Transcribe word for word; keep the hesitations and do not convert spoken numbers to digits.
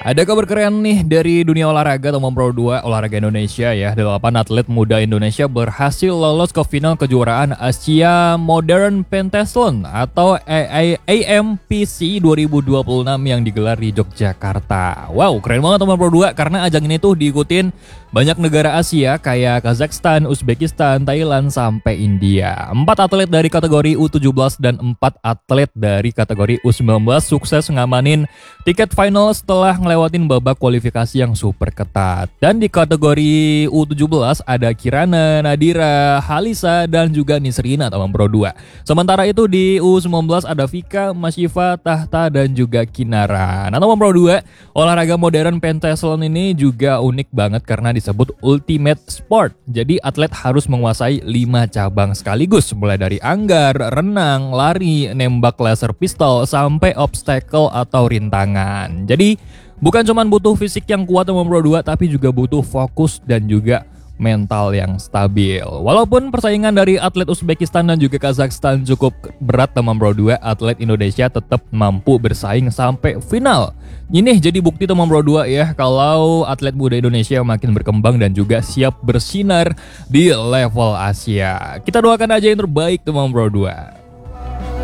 Ada kabar keren nih dari dunia olahraga Teman Pro dua olahraga Indonesia ya. Delapan atlet muda Indonesia berhasil lolos ke final kejuaraan Asia Modern Pentathlon atau A M P C dua ribu dua puluh enam yang digelar di Yogyakarta. Wow, keren banget Teman Pro dua karena ajang ini tuh diikutin banyak negara Asia kayak Kazakhstan, Uzbekistan, Thailand sampai India. Empat atlet dari kategori U tujuh belas dan empat atlet dari kategori U sembilan belas sukses ngamanin tiket final setelah ngelewatin babak kualifikasi yang super ketat. Dan di kategori U tujuh belas ada Kirana, Nadira, Halisa, dan juga Nisrina Teman Pro dua. Sementara itu di U sembilan belas ada Vika, Masyifa, Tahta, dan juga Kinara. Nah Teman Pro dua, olahraga modern pentathlon ini juga unik banget karena disebut ultimate sport. Jadi atlet harus menguasai lima cabang sekaligus, mulai dari anggar, renang, lari, nembak laser pistol, sampai obstacle atau rintangan. Jadi bukan cuma butuh fisik yang kuat Teman Pro dua, tapi juga butuh fokus dan juga mental yang stabil. Walaupun persaingan dari atlet Uzbekistan dan juga Kazakhstan cukup berat Teman Pro dua, atlet Indonesia tetap mampu bersaing sampai final. Ini jadi bukti Teman Pro dua ya kalau atlet muda Indonesia makin berkembang dan juga siap bersinar di level Asia. Kita doakan aja yang terbaik Teman Pro dua.